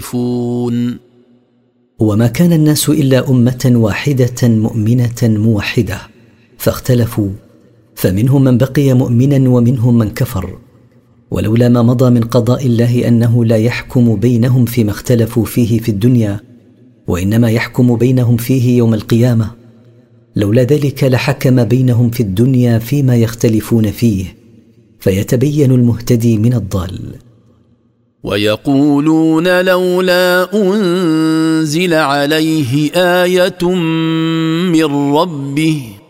وما كان الناس إلا أمة واحدة مؤمنة موحدة، فاختلفوا، فمنهم من بقي مؤمنا ومنهم من كفر. ولولا ما مضى من قضاء الله أنه لا يحكم بينهم فيما اختلفوا فيه في الدنيا، وإنما يحكم بينهم فيه يوم القيامة، لولا ذلك لحكم بينهم في الدنيا فيما يختلفون فيه، فيتبين المهتدي من الضال. ويقولون لولا أنزل عليه آية من ربه